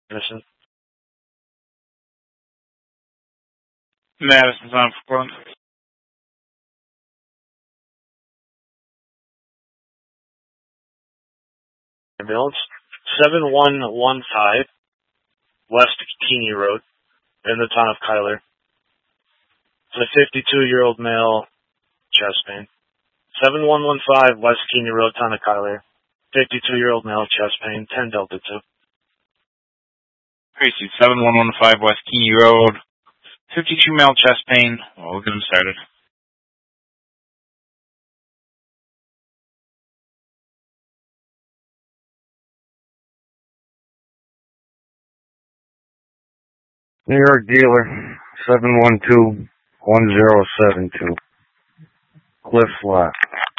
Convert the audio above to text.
Madison. Madison's on for Portland. Ambulance 7115 West Keeney Road in the town of Cuyler. It's a 52-year-old male, chest pain. 7115 West Keeney Road, town of Cuyler. 52-year-old male, chest pain, 10 Delta 2. Tracy, 7115 West Keeney Road. 52 male chest pain. Well, we'll get him started. New York dealer, 712-1072. Cliff Lot.